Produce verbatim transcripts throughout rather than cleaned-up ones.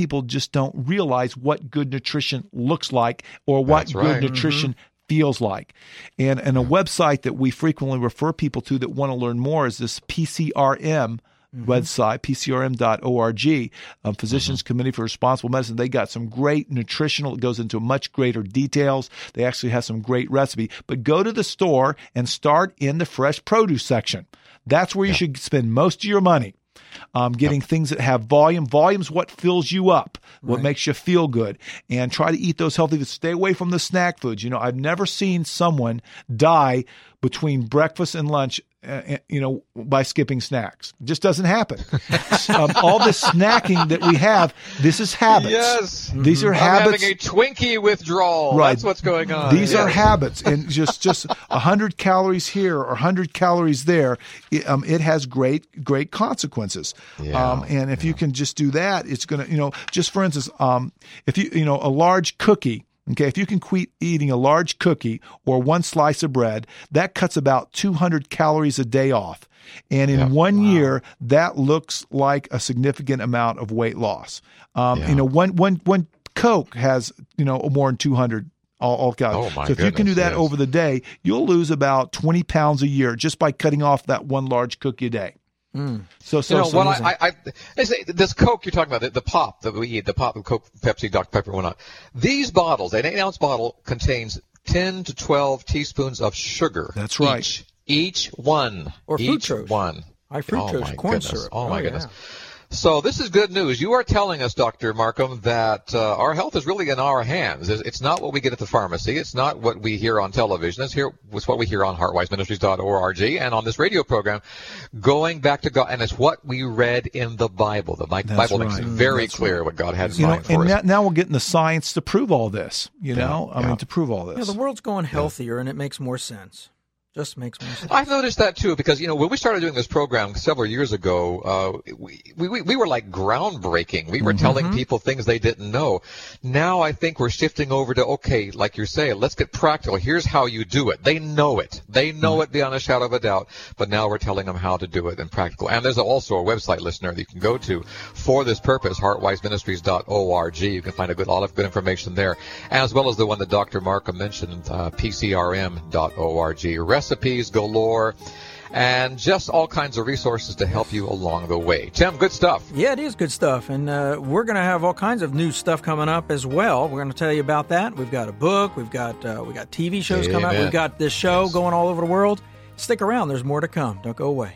people just don't realize what good nutrition looks like or what That's good right. nutrition mm-hmm. feels like. And, and a website that we frequently refer people to that want to learn more is this P C R M Mm-hmm. website, P C R M dot org, um, Physicians mm-hmm. Committee for Responsible Medicine. They got some great nutritional, it goes into much greater details. They actually have some great recipe. But go to the store and start in the fresh produce section. That's where you yeah. should spend most of your money. Um, getting yep. things that have volume. Volume's what fills you up, what right. makes you feel good. And try to eat those healthy foods. Stay away from the snack foods. You know, I've never seen someone die between breakfast and lunch Uh, you know, by skipping snacks. It just doesn't happen. um, all this snacking that we have, this is habits. Yes. These are I'm habits. having a Twinkie withdrawal. Right. That's what's going on. These yes. are habits. And just, just one hundred calories here or one hundred calories there, it, um, it has great, great consequences. Yeah. Um, and if yeah. you can just do that, it's going to, you know, just for instance, um, if you, you know, a large cookie, okay, if you can quit eating a large cookie or one slice of bread, that cuts about two hundred calories a day off. And in yeah. one wow. year, that looks like a significant amount of weight loss. Um, yeah. You know, one, one, one Coke has, you know, more than two hundred all, all calories. Oh my so if goodness, you can do that yes. over the day, you'll lose about twenty pounds a year just by cutting off that one large cookie a day. Mm. So, so, you know, so what I, I, I say, this Coke you're talking about, the, the pop that we eat, the pop, Coke, Pepsi, Doctor Pepper, and whatnot. These bottles, an eight ounce bottle contains ten to twelve teaspoons of sugar. That's right. Each, each one. Or each fructose. one. High fructose, oh my corn goodness. syrup. Oh my oh, goodness. Yeah. So this is good news. You are telling us, Doctor Markham, that uh, our health is really in our hands. It's not what we get at the pharmacy. It's not what we hear on television. It's, here, it's what we hear on heart wise ministries dot org and on this radio program, going back to God. And it's what we read in the Bible. The Bible That's makes right. it very That's clear right. what God had in you mind know, for and us. now, now we're getting the science to prove all this, you Yeah, know? I yeah. mean, to prove all this. Yeah, the world's going healthier, and it makes more sense. Just makes more sense. I've noticed that too, because you know when we started doing this program several years ago, uh, we, we we were like groundbreaking. We were Mm-hmm. telling people things they didn't know. Now I think we're shifting over to okay, like you're saying, let's get practical. Here's how you do it. They know it. They know mm-hmm. it beyond a shadow of a doubt. But now we're telling them how to do it in practical. And there's also a website, listener, that you can go to for this purpose, heart wise ministries dot org. You can find a good lot of good information there, as well as the one that Doctor Markham mentioned, uh, P C R M dot org. Recipes galore, and just all kinds of resources to help you along the way. Tim, good stuff. Yeah, it is good stuff, and uh, we're going to have all kinds of new stuff coming up as well. We're going to tell you about that. We've got a book, we've got uh, we got T V shows Amen. coming up, we've got this show Yes. going all over the world. Stick around, there's more to come. Don't go away.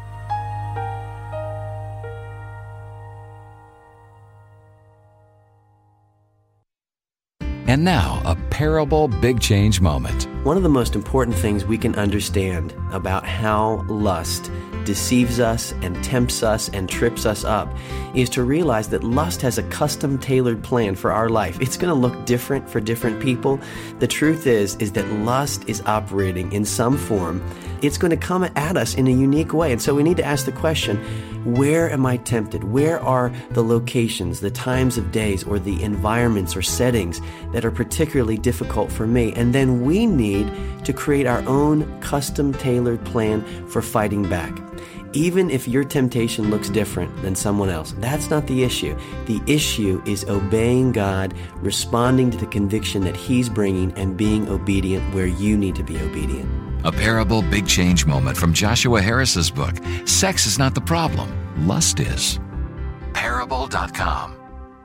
And now, a parable big change moment. One of the most important things we can understand about how lust deceives us and tempts us and trips us up is to realize that lust has a custom-tailored plan for our life. It's going to look different for different people. The truth is, is that lust is operating in some form. It's going to come at us in a unique way. And so we need to ask the question, where am I tempted? Where are the locations, the times of days, or the environments or settings that are particularly difficult for me? And then we need to create our own custom-tailored plan for fighting back. Even if your temptation looks different than someone else, that's not the issue. The issue is obeying God, responding to the conviction that He's bringing, and being obedient where you need to be obedient. A parable big change moment from Joshua Harris's book, Sex is Not the Problem, Lust Is. Parable dot com.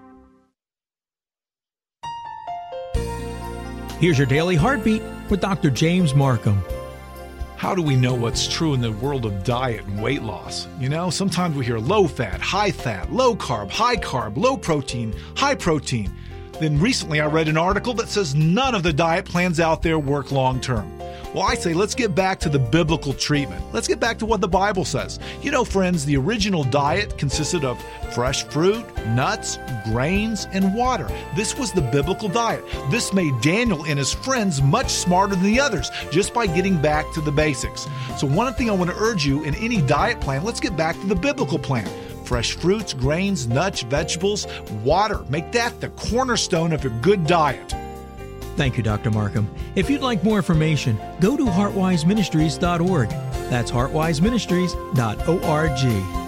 Here's your Daily Heartbeat with Doctor James Markham. How do we know what's true in the world of diet and weight loss? You know, sometimes we hear low fat, high fat, low carb, high carb, low protein, high protein. Then recently I read an article that says none of the diet plans out there work long term. Well, I say let's get back to the biblical treatment. Let's get back to what the Bible says. You know, friends, the original diet consisted of fresh fruit, nuts, grains, and water. This was the biblical diet. This made Daniel and his friends much smarter than the others just by getting back to the basics. So one thing I want to urge you, in any diet plan, let's get back to the biblical plan. Fresh fruits, grains, nuts, vegetables, water. Make that the cornerstone of your good diet. Thank you, Doctor Markham. If you'd like more information, go to heart wise ministries dot org. That's heart wise ministries dot org.